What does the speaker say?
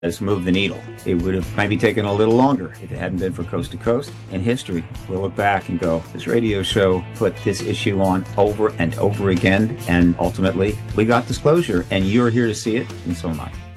has moved the needle. It would have maybe taken a little longer if it hadn't been for Coast to Coast. In history, we'll look back and go, this radio show put this issue on over and over again, and ultimately we got disclosure, and you're here to see it, and so am I.